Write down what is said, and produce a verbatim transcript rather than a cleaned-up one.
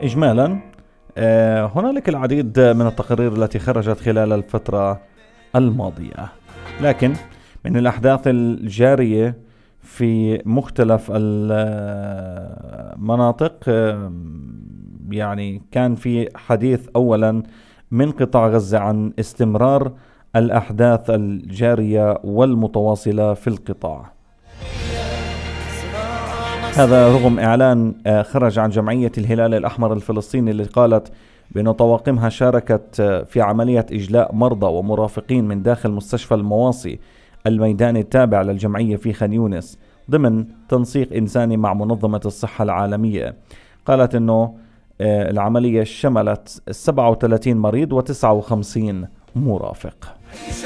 إجمالا هنالك العديد من التقارير التي خرجت خلال الفترة الماضية، لكن من الأحداث الجارية في مختلف المناطق يعني كان في حديث أولا من قطاع غزة عن استمرار الأحداث الجارية والمتواصلة في القطاع. هذا رغم إعلان خرج عن جمعية الهلال الأحمر الفلسطيني اللي قالت بأن طواقمها شاركت في عملية إجلاء مرضى ومرافقين من داخل مستشفى المواصي الميداني التابع للجمعية في خان يونس ضمن تنسيق إنساني مع منظمة الصحة العالمية. قالت أنه العملية شملت سبعة وثلاثين مريض وتسعة وخمسين مرافق.